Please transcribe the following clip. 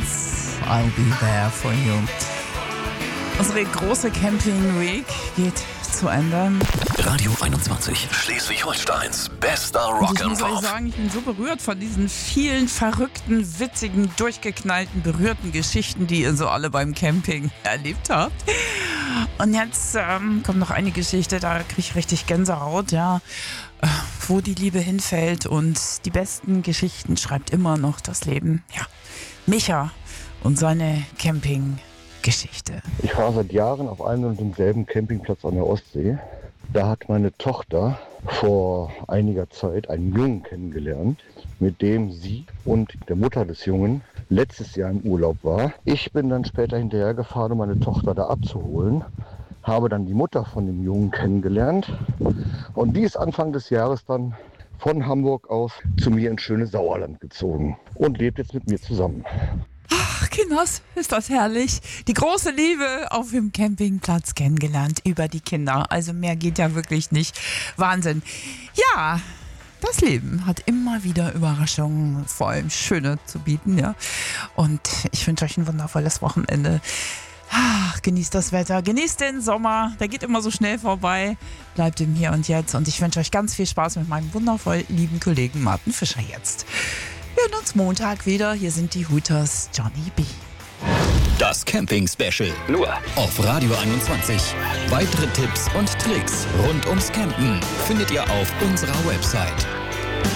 Beatles, I'll be there for you. Unsere große Camping Week geht zu Ende. Radio 21, Schleswig-Holsteins bester Und ich muss euch Rock'n'Pop. sagen, ich bin so berührt von diesen vielen verrückten, witzigen, durchgeknallten, berührten Geschichten, die ihr so alle beim Camping erlebt habt. Und jetzt kommt noch eine Geschichte, da kriege ich richtig Gänsehaut, ja. Wo die Liebe hinfällt, und die besten Geschichten schreibt immer noch das Leben. Ja, Micha und seine Campinggeschichte. Ich war seit Jahren auf einem und demselben Campingplatz an der Ostsee. Da hat meine Tochter vor einiger Zeit einen Jungen kennengelernt, mit dem sie und der Mutter des Jungen letztes Jahr im Urlaub war. Ich bin dann später hinterhergefahren, um meine Tochter da abzuholen. Habe dann die Mutter von dem Jungen kennengelernt. Und die ist Anfang des Jahres dann von Hamburg aus zu mir ins schöne Sauerland gezogen und lebt jetzt mit mir zusammen. Ach, Kinders, ist das herrlich. Die große Liebe auf dem Campingplatz kennengelernt über die Kinder. Also mehr geht ja wirklich nicht. Wahnsinn. Ja, das Leben hat immer wieder Überraschungen, vor allem schöne zu bieten, ja. Und ich wünsche euch ein wundervolles Wochenende. Ach, genießt das Wetter, genießt den Sommer, der geht immer so schnell vorbei. Bleibt im Hier und Jetzt, und ich wünsche euch ganz viel Spaß mit meinem wundervoll lieben Kollegen Martin Fischer jetzt. Wir hören uns Montag wieder. Hier sind die Hooters, Johnny B. Das Camping-Special. Nur auf Radio 21. Weitere Tipps und Tricks rund ums Campen findet ihr auf unserer Website